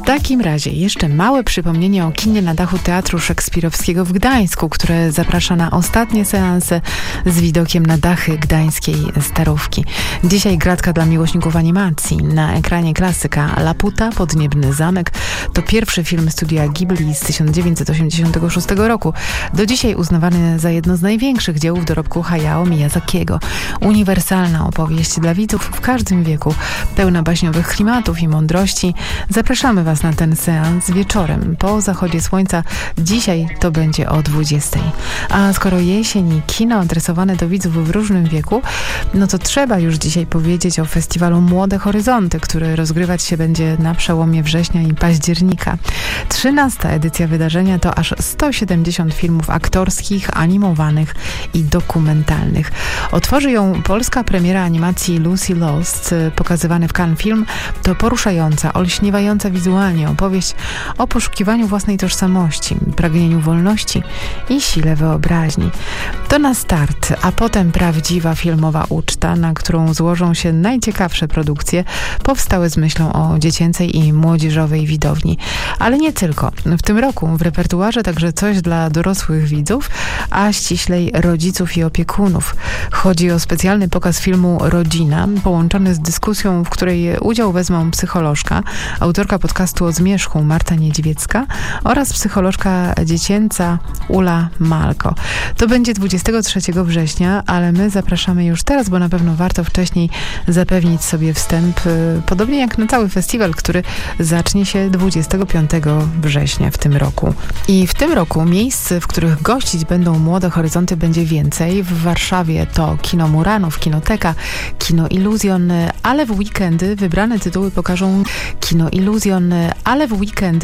takim razie jeszcze małe przypomnienie o kinie na dachu Teatru Szekspirowskiego w Gdańsku, które zaprasza na ostatnie seanse z widokiem na dachy gdańskiej Starówki. Dzisiaj gratka dla miłośników animacji. Na ekranie klasyka Laputa, Podniebny zamek. To pierwszy film studia Ghibli z 1986 roku. Do dzisiaj uznawany za jedno z największych dzieł w dorobku Hayao Miyazakiego. Uniwersalna opowieść dla widzów w każdym wieku, pełna baśniowych klimatów i mądrości. Zapraszamy Was na ten seans wieczorem po zachodzie słońca. Dzisiaj to będzie o 20:00. A skoro jesień i kino adresowane do widzów w różnym wieku, no to trzeba już dzisiaj powiedzieć o festiwalu Młode Horyzonty, który rozgrywać się będzie na przełomie września i października. 13. edycja wydarzenia to aż 170 filmów aktorskich, animowanych i dokumentalnych. Otworzy ją polska premiera animacji Lucy Lost. Pokazywany w Cannes film to poruszająca, olśniewająca wizualnie opowieść o poszukiwaniu własnej tożsamości, pragnieniu wolności i sile wyobraźni. To na start, a potem prawdziwa filmowa uczta, na którą złożą się najciekawsze produkcje powstałe z myślą o dziecięcej i młodzieżowej widowni. Ale nie tylko. W tym roku w repertuarze także coś dla dorosłych widzów, a ściślej rodziców i opiekunów. Chodzi o specjalny pokaz filmu Rodzina, połączony z dyskusją, w której udział wezmą psycholożka, autorka podcastu o zmierzchu Marta Niedźwiecka oraz psycholożka dziecięca Ula Malko. To będzie 23 września, ale my zapraszamy już teraz, bo na pewno warto wcześniej zapewnić sobie wstęp, podobnie jak na cały festiwal, który zacznie się 25 września w tym roku. I w tym roku miejsc, w których gościć będą Młode Horyzonty, będzie więcej. W Warszawie to Kino Muranów, Kinoteka, Kino Iluzjon, ale w weekendy wybrane tytuły pokażą Kino Iluzjon, ale w weekendy